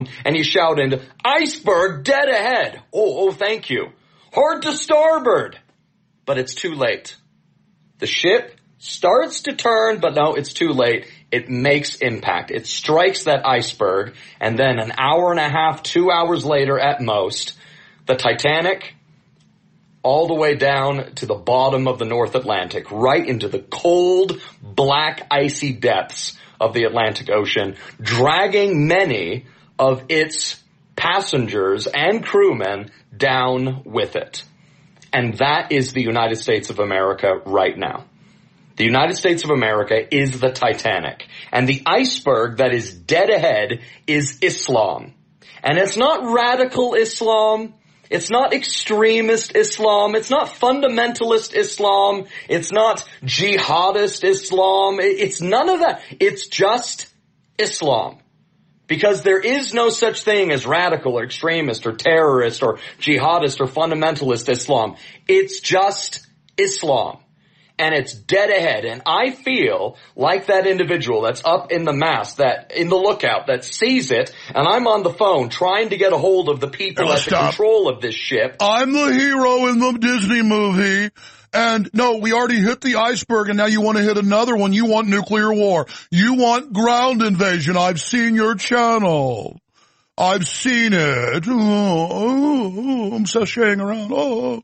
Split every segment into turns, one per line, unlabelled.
and you shout into, iceberg dead ahead. Oh, thank you. Hard to starboard. But it's too late. The ship starts to turn, but no, it's too late. It makes impact. It strikes that iceberg, and then an hour and a half, 2 hours later at most, the Titanic, all the way down to the bottom of the North Atlantic, right into the cold, black, icy depths of the Atlantic Ocean, dragging many of its passengers and crewmen down with it. And that is the United States of America right now. The United States of America is the Titanic. And the iceberg that is dead ahead is Islam. And it's not radical Islam. It's not extremist Islam. It's not fundamentalist Islam. It's not jihadist Islam. It's none of that. It's just Islam. Because there is no such thing as radical or extremist or terrorist or jihadist or fundamentalist Islam. It's just Islam. And it's dead ahead. And I feel like that individual that's up in the mast, that in the lookout, that sees it, and I'm on the phone trying to get a hold of the people at the control of this ship.
I'm the hero in the Disney movie. And no, we already hit the iceberg, and now you want to hit another one. You want nuclear war. You want ground invasion. I've seen your channel. I've seen it. I'm sashaying around.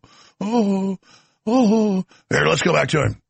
Here, let's go back to him.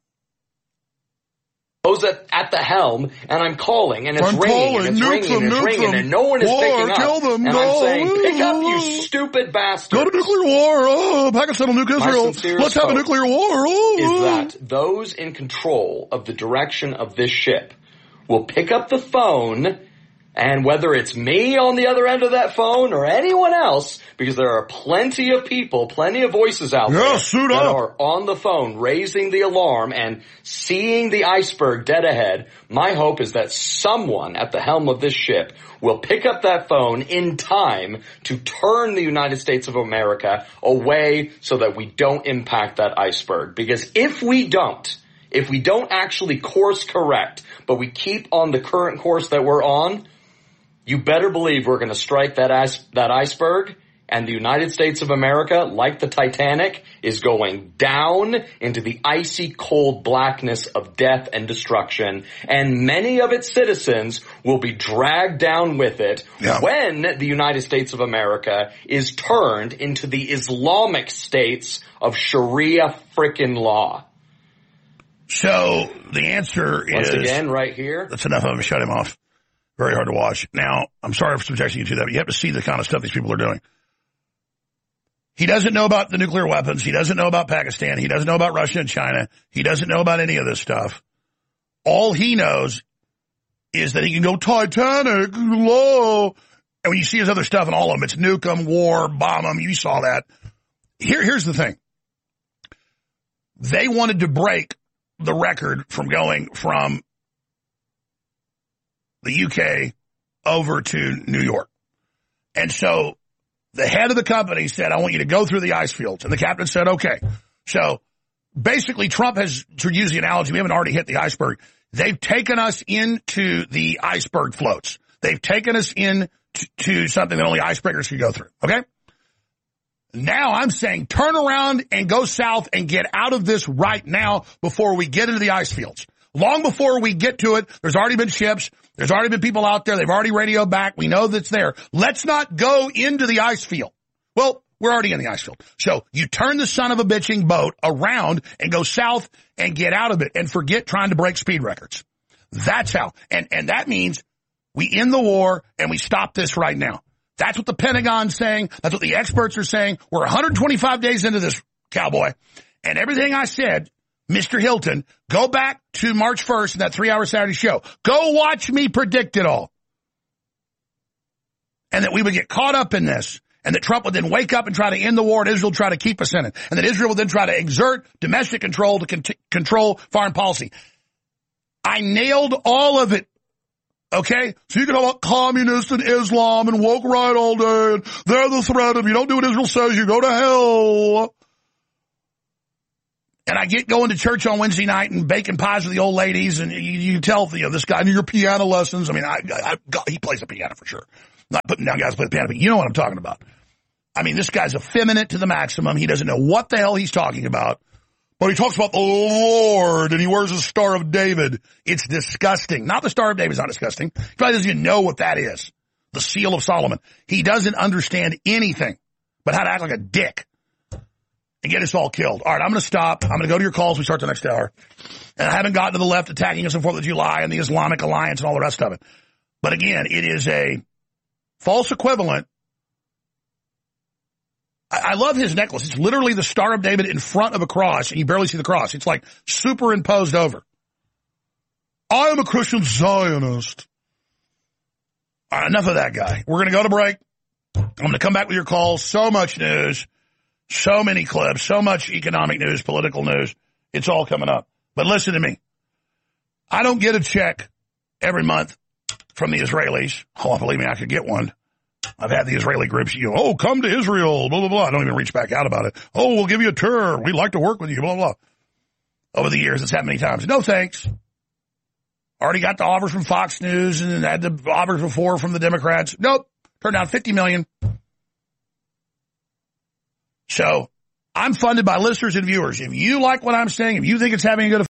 Goes at the helm, and I'm calling, and it's ringing, and it's ringing, and no one is picking up.
Kill them.
And I'm saying, pick up, you stupid bastard.
Go to nuclear war. Pakistan will nuke Israel. Let's have a nuclear war.
Is that those in control of the direction of this ship will pick up the phone, and whether it's me on the other end of that phone or anyone else, because there are plenty of people, plenty of voices out there that are on the phone raising the alarm and seeing the iceberg dead ahead, my hope is that someone at the helm of this ship will pick up that phone in time to turn the United States of America away so that we don't impact that iceberg. Because if we don't actually course correct, but we keep on the current course that we're on, you better believe we're going to strike that iceberg, and the United States of America, like the Titanic, is going down into the icy cold blackness of death and destruction, and many of its citizens will be dragged down with it when the United States of America is turned into the Islamic states of Sharia frickin' law.
So the answer is...
Once again, right here.
That's enough of him. Shut him off. Very hard to watch. Now, I'm sorry for subjecting you to that, but you have to see the kind of stuff these people are doing. He doesn't know about the nuclear weapons. He doesn't know about Pakistan. He doesn't know about Russia and China. He doesn't know about any of this stuff. All he knows is that he can go Titanic, low. And when you see his other stuff and all of them, it's nuke them, war, bomb them. You saw that. Here's the thing. They wanted to break the record from going from the UK over to New York. And so the head of the company said, I want you to go through the ice fields. And the captain said, okay. So basically Trump has, to use the analogy, we haven't already hit the iceberg. They've taken us into the iceberg floats. They've taken us into something that only icebreakers can go through. Okay? Now I'm saying turn around and go south and get out of this right now before we get into the ice fields. Long before we get to it, there's already been ships. There's already been people out there. They've already radioed back. We know that's there. Let's not go into the ice field. Well, we're already in the ice field. So you turn the son of a bitching boat around and go south and get out of it and forget trying to break speed records. That's how. And that means we end the war and we stop this right now. That's what the Pentagon's saying. That's what the experts are saying. We're 125 days into this, cowboy. And everything I said, Mr. Hilton, go back to March 1st in that 3-hour Saturday show. Go watch me predict it all. And that we would get caught up in this. And that Trump would then wake up and try to end the war and Israel try to keep us in it. And that Israel would then try to exert domestic control to control foreign policy. I nailed all of it. Okay? So you can talk about communists and Islam and woke right all day. And they're the threat. If you don't do what Israel says, you go to hell. And I get going to church on Wednesday night and baking pies with the old ladies. And you tell, this guy, your piano lessons. I mean, he plays the piano for sure. Not putting down guys play the piano, but you know what I'm talking about. I mean, this guy's effeminate to the maximum. He doesn't know what the hell he's talking about. But he talks about the Lord, and he wears a Star of David. It's disgusting. Not the Star of David is not disgusting. He probably doesn't even know what that is. The Seal of Solomon. He doesn't understand anything but how to act like a dick and get us all killed. All right, I'm going to stop. I'm going to go to your calls. We start the next hour. And I haven't gotten to the left attacking us on 4th of July and the Islamic Alliance and all the rest of it. But again, it is a false equivalent. I love his necklace. It's literally the Star of David in front of a cross, and you barely see the cross. It's like superimposed over. I am a Christian Zionist. All right, enough of that guy. We're going to go to break. I'm going to come back with your calls. So much news, so many clips, so much economic news, political news. It's all coming up. But listen to me. I don't get a check every month from the Israelis. Oh, believe me, I could get one. I've had the Israeli groups, oh, come to Israel, blah, blah, blah. I don't even reach back out about it. Oh, we'll give you a tour. We'd like to work with you, blah, blah. Over the years, it's happened many times. No, thanks. Already got the offers from Fox News and had the offers before from the Democrats. Nope. Turned down $50 million. So I'm funded by listeners and viewers. If you like what I'm saying, if you think it's having a good effect,